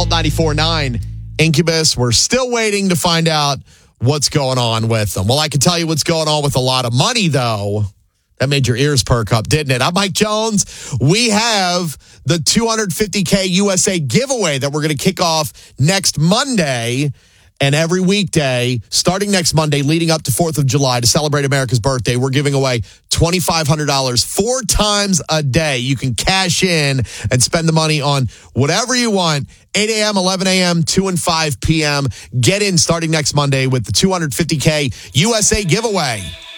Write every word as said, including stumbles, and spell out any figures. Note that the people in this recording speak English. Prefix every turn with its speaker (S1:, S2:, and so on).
S1: Alt ninety-four point nine. Incubus, we're still waiting to find out what's going on with them. Well, I can tell you what's going on with a lot of money, though. That made your ears perk up, didn't it? I'm Mike Jones. We have the two hundred fifty K U S A giveaway that we're going to kick off next Monday. And every weekday, starting next Monday, leading up to fourth of July to celebrate America's birthday, we're giving away twenty-five hundred dollars four times a day. You can cash in and spend the money on whatever you want. eight a.m., eleven a.m., two and five p.m. Get in starting next Monday with the two hundred fifty K U S A giveaway.